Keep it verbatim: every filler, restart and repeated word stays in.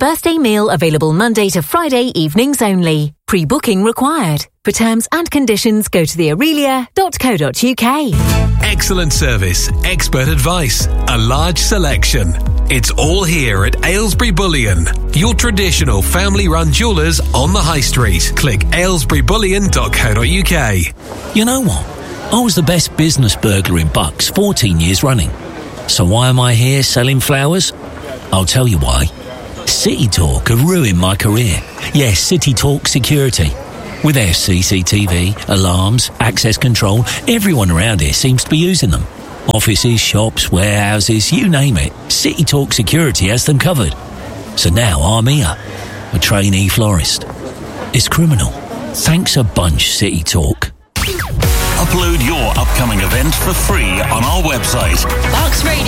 birthday meal available Monday to Friday evenings only. Pre-booking required. For terms and conditions, go to the aurelia dot co dot uk. Excellent service, expert advice, a large selection. It's all here at Aylesbury Bullion, your traditional family-run jewellers on the high street. Click aylesbury bullion dot co dot uk. You know what? I was the best business burglar in Bucks fourteen years running. So why am I here selling flowers? I'll tell you why. City Talk have ruined my career. Yes, City Talk Security. With their C C T V, alarms, access control, everyone around here seems to be using them. Offices, shops, warehouses, you name it. City Talk Security has them covered. So now I'm here, a trainee florist. It's criminal. Thanks a bunch, City Talk. Upload your upcoming event for free on our website. Bucks Radio.